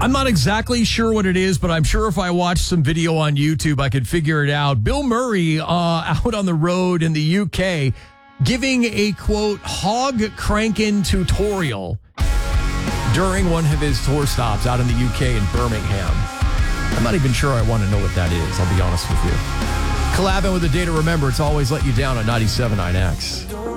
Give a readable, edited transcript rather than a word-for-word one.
I'm not exactly sure what it is, but I'm sure if I watched some video on YouTube, I could figure it out. Bill Murray out on the road in the UK giving a, quote, hog cranking tutorial during one of his tour stops out in the UK in Birmingham. I'm not even sure I want to know what that is, I'll be honest with you. Collabing with the day to remember, it's always let you down on 97.9X.